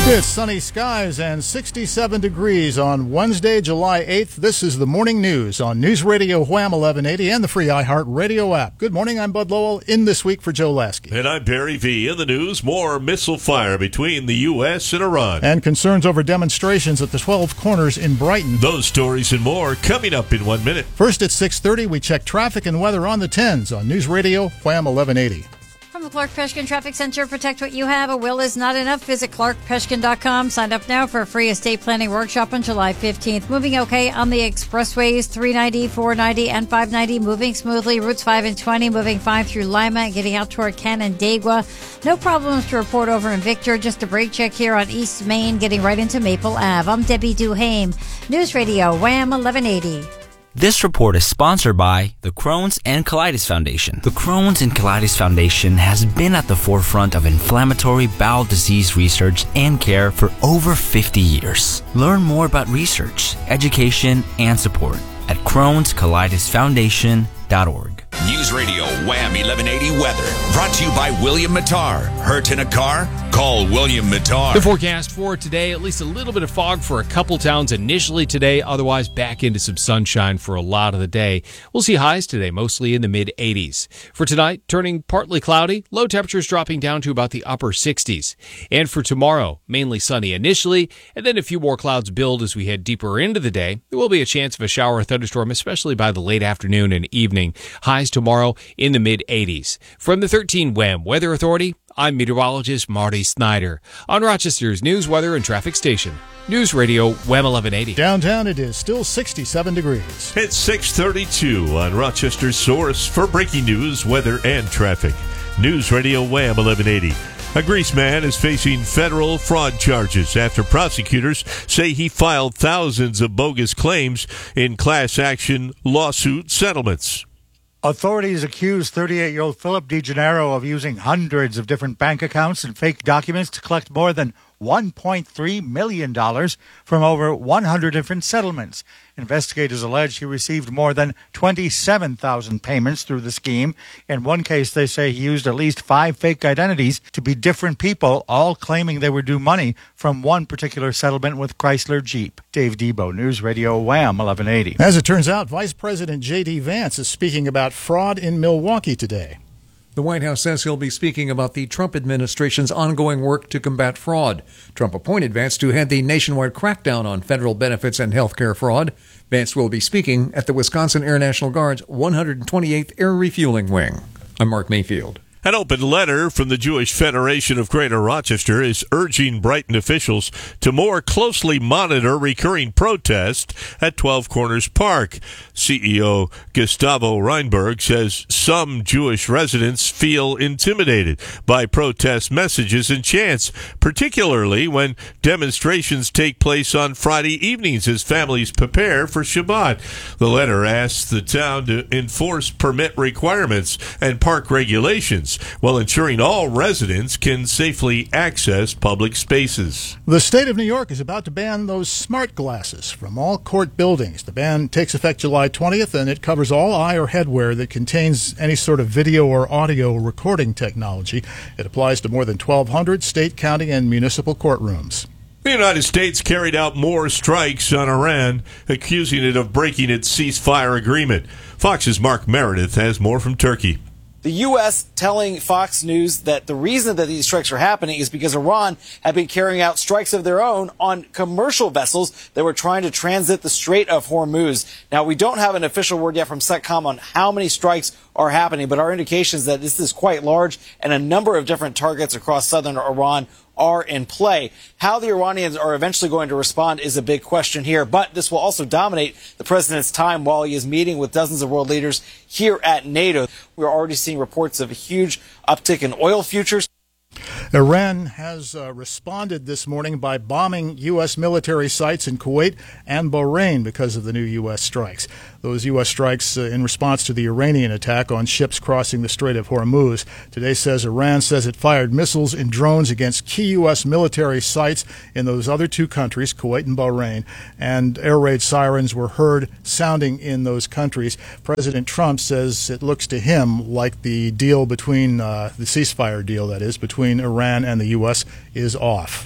It's sunny skies and 67 degrees on Wednesday, July 8th. This is the Morning News on News Radio Wham 1180 and the free iHeartRadio app. Good morning, I'm Bud Lowell, in this week for Joe Lasky. And I'm Barry V. In the news, more missile fire between the U.S. and Iran. And concerns over demonstrations at the 12 Corners in Brighton. Those stories and more coming up in 1 minute. First at 6:30, we check traffic and weather on the 10s on News Radio Wham 1180. From the Clark Peshkin Traffic Center, protect what you have. A will is not enough. Visit clarkpeshkin.com. Sign up now for a free estate planning workshop on July 15th. Moving okay on the expressways, 390, 490, and 590. Moving smoothly. Routes 5 and 20 moving fine through Lima and getting out toward Canandaigua. No problems to report over in Victor. Just a brake check here on East Main, getting right into Maple Ave. I'm Debbie Duhame. News Radio Wham 1180. This report is sponsored by the Crohn's and Colitis Foundation. The Crohn's and Colitis Foundation has been at the forefront of inflammatory bowel disease research and care for over 50 years. Learn more about research, education, and support at Crohn'sColitisFoundation.org. News Radio Wham 1180 weather brought to you by William Mattar. Hurt in a car? Call William Mattar. The forecast for today, at least a little bit of fog for a couple towns initially today, otherwise back into some sunshine for a lot of the day. We'll see highs today, mostly in the mid-80s. For tonight, turning partly cloudy, low temperatures dropping down to about the upper 60s. And for tomorrow, mainly sunny initially, and then a few more clouds build as we head deeper into the day. There will be a chance of a shower or thunderstorm, especially by the late afternoon and evening. Highs tomorrow in the mid-80s. From the 13 WHAM Weather Authority, I'm meteorologist Marty Snyder on Rochester's news, weather, and traffic station. News Radio Wham 1180. Downtown, it is still 67 degrees. It's 6:32 on Rochester's source for breaking news, weather, and traffic. News Radio Wham 1180. A Greece man is facing federal fraud charges after prosecutors say he filed thousands of bogus claims in class action lawsuit settlements. Authorities accuse 38-year-old Philip DeGennaro of using hundreds of different bank accounts and fake documents to collect more than $1.3 million from over 100 different settlements. Investigators allege he received more than 27,000 payments through the scheme. In one case, they say he used at least 5 fake identities to be different people, all claiming they were due money from one particular settlement with Chrysler Jeep. Dave Debo, News Radio Wham 1180. As it turns out, Vice President J.D. Vance is speaking about fraud in Milwaukee today. The White House says he'll be speaking about the Trump administration's ongoing work to combat fraud. Trump appointed Vance to head the nationwide crackdown on federal benefits and health care fraud. Vance will be speaking at the Wisconsin Air National Guard's 128th Air Refueling Wing. I'm Mark Mayfield. An open letter from the Jewish Federation of Greater Rochester is urging Brighton officials to more closely monitor recurring protests at 12 Corners Park. CEO Gustavo Reinberg says some Jewish residents feel intimidated by protest messages and chants, particularly when demonstrations take place on Friday evenings as families prepare for Shabbat. The letter asks the town to enforce permit requirements and park regulations, while ensuring all residents can safely access public spaces. The state of New York is about to ban those smart glasses from all court buildings. The ban takes effect July 20th, and it covers all eye or headwear that contains any sort of video or audio recording technology. It applies to more than 1,200 state, county, and municipal courtrooms. The United States carried out more strikes on Iran, accusing it of breaking its ceasefire agreement. Fox's Mark Meredith has more from Turkey. The U.S. telling Fox News that the reason that these strikes are happening is because Iran had been carrying out strikes of their own on commercial vessels that were trying to transit the Strait of Hormuz. Now, we don't have an official word yet from CENTCOM on how many strikes are happening, but our indication is that this is quite large and a number of different targets across southern Iran are in play. How the Iranians are eventually going to respond is a big question here, but this will also dominate the president's time while he is meeting with dozens of world leaders here at NATO. We're already seeing reports of a huge uptick in oil futures. Iran has responded this morning by bombing U.S. military sites in Kuwait and Bahrain because of the new U.S. strikes. Those U.S. strikes in response to the Iranian attack on ships crossing the Strait of Hormuz. Today says Iran says it fired missiles and drones against key U.S. military sites in those other two countries, Kuwait and Bahrain, and air raid sirens were heard sounding in those countries. President Trump says it looks to him like the deal between the ceasefire deal, that is, between Iran and the U.S. is off.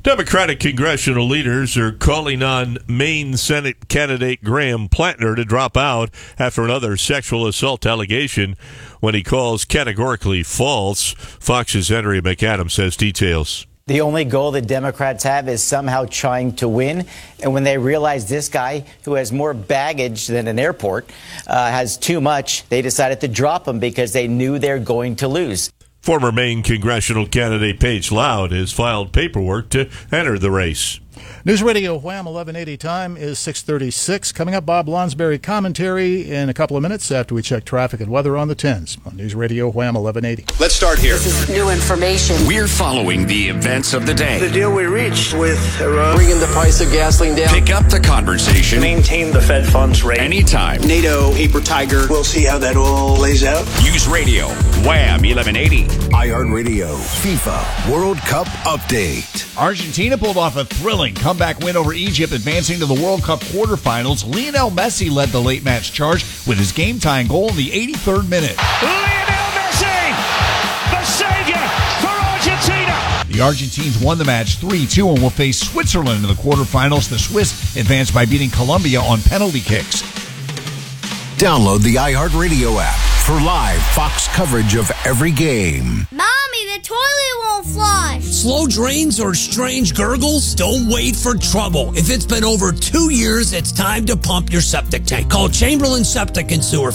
Democratic congressional leaders are calling on Maine Senate candidate Graham Plantner to drop out after another sexual assault allegation when he calls categorically false. Fox's Henry McAdams has details. The only goal the Democrats have is somehow trying to win. And when they realize this guy, who has more baggage than an airport, has too much, they decided to drop him because they knew they're going to lose. Former Maine congressional candidate Paige Loud has filed paperwork to enter the race. News Radio Wham 1180 time is 6:36. Coming up, Bob Lonsberry commentary in a couple of minutes after we check traffic and weather on the 10s on News Radio Wham 1180. Let's start here. This is new information. We're following the events of the day. The deal we reached with Iran. Bringing the price of gasoline down. Pick up the conversation. Maintain the Fed funds rate. Anytime. NATO, Paper Tiger. We'll see how that all lays out. News Radio Wham 1180. iHeartRadio FIFA World Cup update. Argentina pulled off a thrilling comeback win over Egypt, advancing to the World Cup quarterfinals. Lionel Messi led the late match charge with his game-tying goal in the 83rd minute. Lionel Messi, the savior for Argentina. The Argentines won the match 3-2 and will face Switzerland in the quarterfinals. The Swiss advanced by beating Colombia on penalty kicks. Download the iHeartRadio app for live Fox coverage of every game. Mommy, the toilet won't flush. Slow drains or strange gurgles? Don't wait for trouble. If it's been over 2 years, it's time to pump your septic tank. Call Chamberlain Septic and Sewer,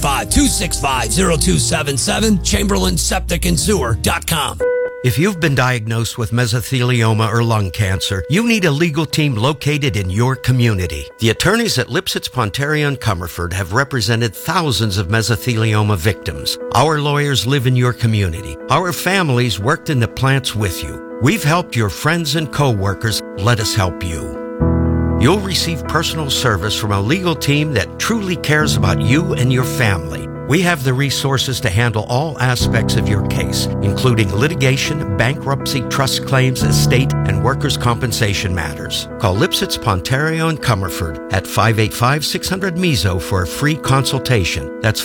585-265-0277, chamberlainsepticandsewer.com. If you've been diagnosed with mesothelioma or lung cancer, you need a legal team located in your community. The attorneys at Lipsitz, Pontario, and Comerford have represented thousands of mesothelioma victims. Our lawyers live in your community. Our families worked in the plants with you. We've helped your friends and co-workers. Let us help you. You'll receive personal service from a legal team that truly cares about you and your family. We have the resources to handle all aspects of your case, including litigation, bankruptcy, trust claims, estate, and workers' compensation matters. Call Lipsitz, Pontario, and Comerford at 585-600-MESO for a free consultation. That's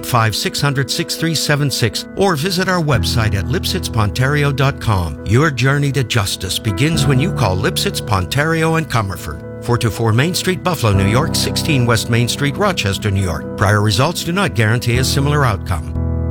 585-600-6376, or visit our website at lipsitzpontario.com. Your journey to justice begins when you call Lipsitz, Pontario, and Comerford. 424 Main Street, Buffalo, New York, 16 West Main Street, Rochester, New York. Prior results do not guarantee a similar outcome.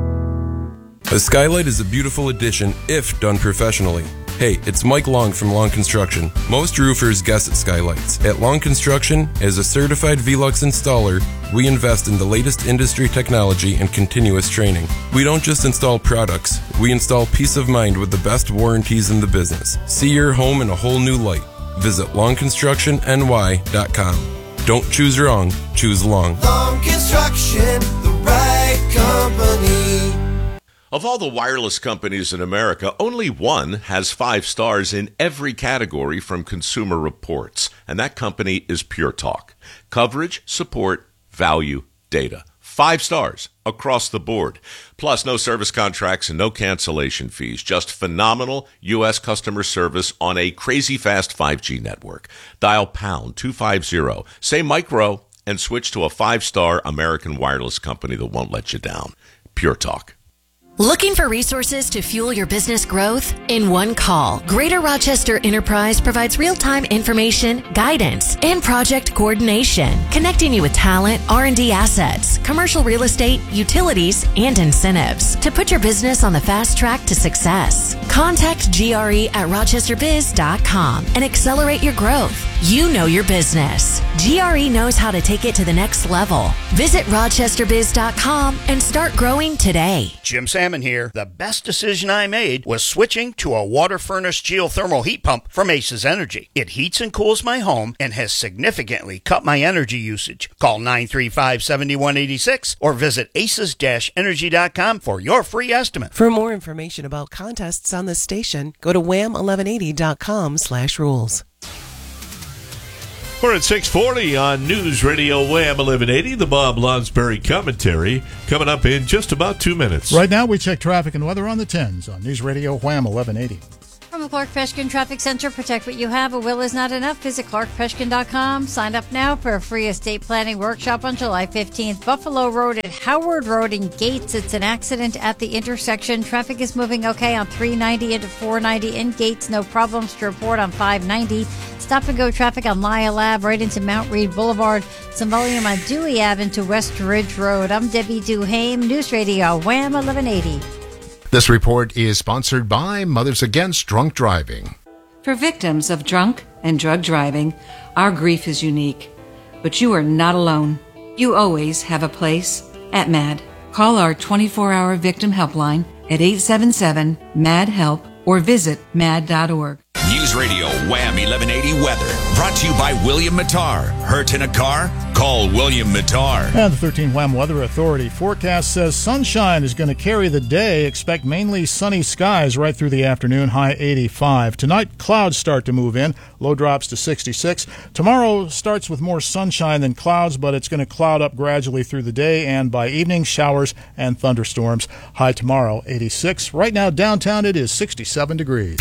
A skylight is a beautiful addition if done professionally. Hey, it's Mike Long from Long Construction. Most roofers guess at skylights. At Long Construction, as a certified Velux installer, we invest in the latest industry technology and continuous training. We don't just install products, we install peace of mind with the best warranties in the business. See your home in a whole new light. Visit longconstructionny.com. Don't choose wrong, choose long. Long Construction, the right company. Of all the wireless companies in America, only one has 5 stars in every category from Consumer Reports, and that company is Pure Talk. Coverage, support, value, data. 5 stars across the board. Plus, no service contracts and no cancellation fees. Just phenomenal U.S. customer service on a crazy fast 5G network. Dial pound 250, say micro, and switch to a 5-star American wireless company that won't let you down. Pure Talk. Looking for resources to fuel your business growth? In one call, Greater Rochester Enterprise provides real-time information, guidance, and project coordination, connecting you with talent, R&D assets, commercial real estate, utilities, and incentives to put your business on the fast track to success. Contact GRE at rochesterbiz.com and accelerate your growth. You know your business. GRE knows how to take it to the next level. Visit rochesterbiz.com and start growing today. Jim Salmon here. The best decision I made was switching to a water furnace geothermal heat pump from Aces Energy. It heats and cools my home and has significantly cut my energy usage. Call 935-7186 or visit aces-energy.com for your free estimate. For more information about contests on this station, go to wham1180.com/rules. We're at 6:40 on News Radio Wham 1180, the Bob Lonsberry commentary, coming up in just about 2 minutes. Right now, we check traffic and weather on the 10s on News Radio Wham 1180. From the Clark Peshkin Traffic Center. Protect what you have. A will is not enough. Visit clarkpeshkin.com. Sign up now for a free estate planning workshop on July 15th. Buffalo Road at Howard Road in Gates. It's an accident at the intersection. Traffic is moving okay on 390 into 490 in Gates. No problems to report on 590. Stop and go traffic on Lyle Ave right into Mount Read Boulevard. Some volume on Dewey Ave into West Ridge Road. I'm Debbie Duhame, News Radio, Wham 1180. This report is sponsored by Mothers Against Drunk Driving. For victims of drunk and drug driving, our grief is unique. But you are not alone. You always have a place at MAD. Call our 24-hour victim helpline at 877-MAD-HELP or visit mad.org. News Radio Wham 1180 weather. Brought to you by William Mattar. Hurt in a car? Call William Mattar. And the 13 Wham Weather Authority forecast says sunshine is going to carry the day. Expect mainly sunny skies right through the afternoon, high 85. Tonight, clouds start to move in. Low drops to 66. Tomorrow starts with more sunshine than clouds, but it's going to cloud up gradually through the day, and by evening, showers and thunderstorms. High tomorrow, 86. Right now, downtown, it is 67 degrees.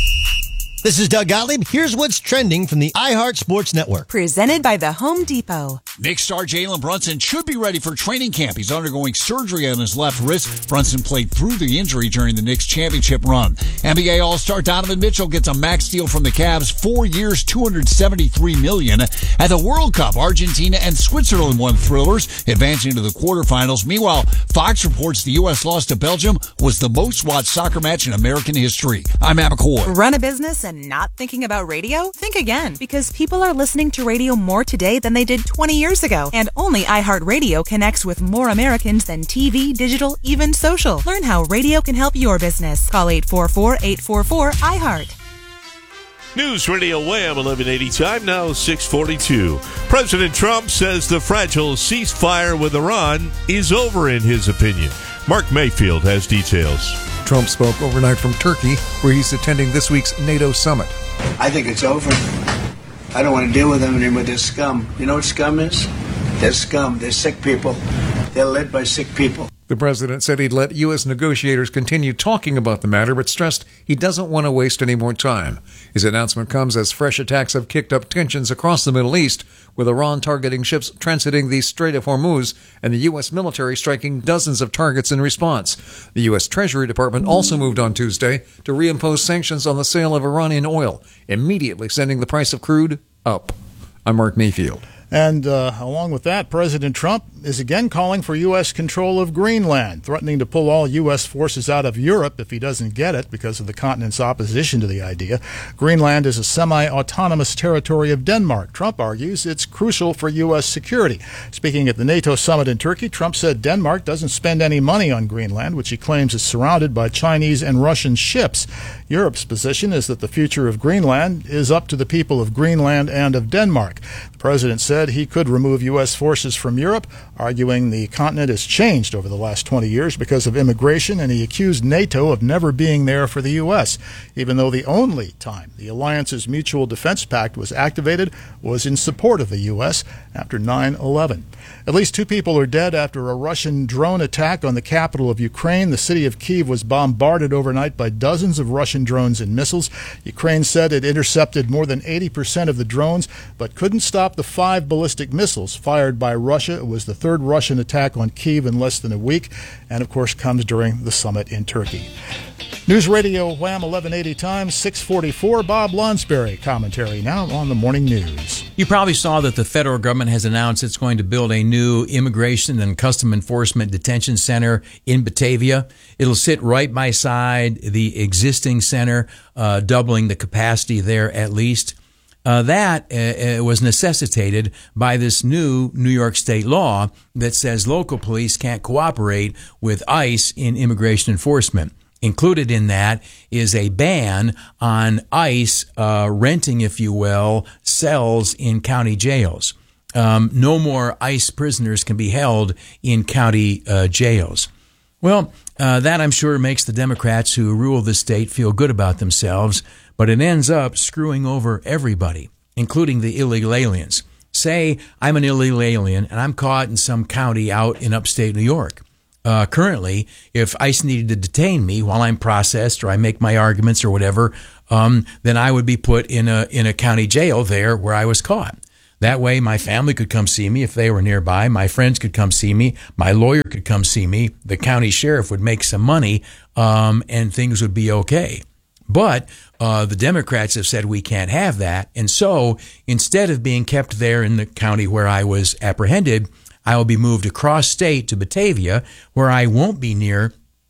This is Doug Gottlieb. Here's what's trending from the iHeart Sports Network. Presented by the Home Depot. Knicks star Jalen Brunson should be ready for training camp. He's undergoing surgery on his left wrist. Brunson played through the injury during the Knicks championship run. NBA All-Star Donovan Mitchell gets a max deal from the Cavs, 4 years, $273 million. At the World Cup, Argentina and Switzerland won thrillers, advancing to the quarterfinals. Meanwhile, Fox reports the U.S. loss to Belgium was the most watched soccer match in American history. I'm Matt McCoy. Run a business and not thinking about radio? Think again, because people are listening to radio more today than they did 20 years ago. And only iHeartRadio connects with more Americans than TV, digital, even social. Learn how radio can help your business. Call 844-844-iHeart. News Radio Wham 1180 time now 6:42. President Trump says the fragile ceasefire with Iran is over in his opinion. Mark Mayfield has details. Trump spoke overnight from Turkey, where he's attending this week's NATO summit. I think it's over. I don't want to deal with them anymore. They're scum. You know what scum is? They're scum. They're sick people. They're led by sick people. The president said he'd let U.S. negotiators continue talking about the matter, but stressed he doesn't want to waste any more time. His announcement comes as fresh attacks have kicked up tensions across the Middle East, with Iran targeting ships transiting the Strait of Hormuz and the U.S. military striking dozens of targets in response. The U.S. Treasury Department also moved on Tuesday to reimpose sanctions on the sale of Iranian oil, immediately sending the price of crude up. I'm Mark Mayfield. And along with that, President Trump is again calling for U.S. control of Greenland, threatening to pull all U.S. forces out of Europe if he doesn't get it because of the continent's opposition to the idea. Greenland is a semi-autonomous territory of Denmark. Trump argues it's crucial for U.S. security. Speaking at the NATO summit in Turkey, Trump said Denmark doesn't spend any money on Greenland, which he claims is surrounded by Chinese and Russian ships. Europe's position is that the future of Greenland is up to the people of Greenland and of Denmark. The president said he could remove U.S. forces from Europe, arguing the continent has changed over the last 20 years because of immigration, and he accused NATO of never being there for the U.S., even though the only time the alliance's Mutual Defense Pact was activated was in support of the U.S. after 9/11. At least 2 people are dead after a Russian drone attack on the capital of Ukraine. The city of Kyiv was bombarded overnight by dozens of Russian drones and missiles. Ukraine said it intercepted more than 80% of the drones, but couldn't stop the 5 ballistic missiles fired by Russia. It was the 3rd Russian attack on Kyiv in less than a week, and of course comes during the summit in Turkey. News Radio Wham 1180 times 6:44. Bob Lonsberry commentary now on the morning news. You probably saw that the federal government has announced it's going to build a new immigration and custom enforcement detention center in Batavia. It'll sit right beside the existing center, doubling the capacity there at least. That was necessitated by this new New York state law that says local police can't cooperate with ICE in immigration enforcement. Included in that is a ban on ICE renting, if you will, cells in county jails. No more ICE prisoners can be held in county jails. Well, that I'm sure makes the Democrats who rule the state feel good about themselves, but it ends up screwing over everybody, including the illegal aliens. Say I'm an illegal alien and I'm caught in some county out in upstate New York. Currently, if ICE needed to detain me while I'm processed or I make my arguments or whatever, then I would be put in a county jail there where I was caught. That way, my family could come see me if they were nearby. My friends could come see me. My lawyer could come see me. The county sheriff would make some money, and things would be okay. But the Democrats have said we can't have that. And so instead of being kept there in the county where I was apprehended, I will be moved across state to Batavia, where I won't be near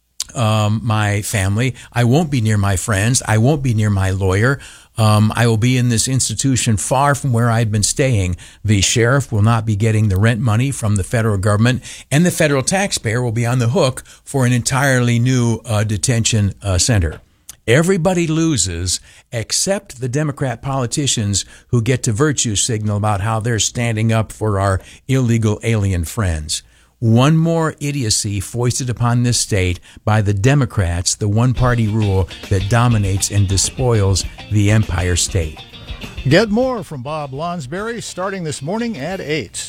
my family. I won't be near my friends. I won't be near my lawyer. I will be in this institution far from where I'd been staying. The sheriff will not be getting the rent money from the federal government, and the federal taxpayer will be on the hook for an entirely new detention center. Everybody loses except the Democrat politicians who get to virtue signal about how they're standing up for our illegal alien friends. One more idiocy foisted upon this state by the Democrats, the one-party rule that dominates and despoils the Empire State. Get more from Bob Lonsberry starting this morning at 8.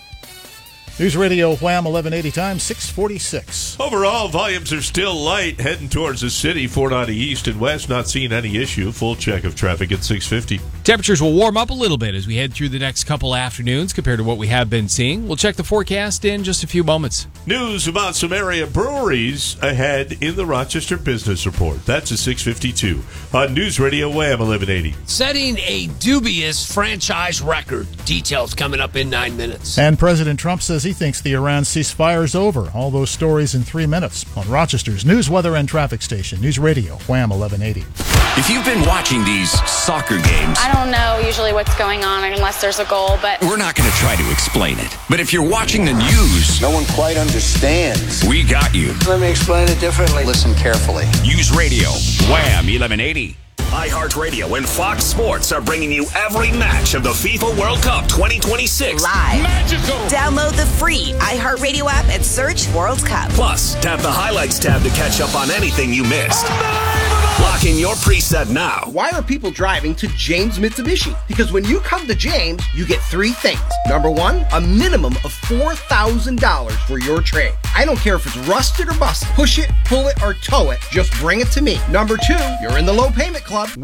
News Radio Wham 1180 time, 646. Overall, volumes are still light heading towards the city, 490 east and west, not seeing any issue. Full check of traffic at 650. Temperatures will warm up a little bit as we head through the next couple afternoons compared to what we have been seeing. We'll check the forecast in just a few moments. News about some area breweries ahead in the Rochester Business Report. That's at 652 on News Radio Wham 1180. Setting a dubious franchise record. Details coming up in 9 minutes. And President Trump says he thinks the Iran ceasefire is over. All those stories in 3 minutes on Rochester's news, weather, and traffic station. News Radio Wham 1180. If you've been watching these soccer games, I don't know usually what's going on unless there's a goal, but we're not going to try to explain it. But if you're watching the news, no one quite understands. We got you. Let me explain it differently. Listen carefully. News Radio Wham 1180. iHeartRadio and Fox Sports are bringing you every match of the FIFA World Cup 2026 live. Magical. Download the free iHeartRadio app and search World Cup. Plus, tap the highlights tab to catch up on anything you missed. Lock in your preset now. Why are people driving to James Mitsubishi? Because when you come to James, you get 3 things. Number 1, a minimum of $4,000 for your trade. I don't care if it's rusted or busted. Push it, pull it, or tow it. Just bring it to me. Number 2, you're in the low payment club.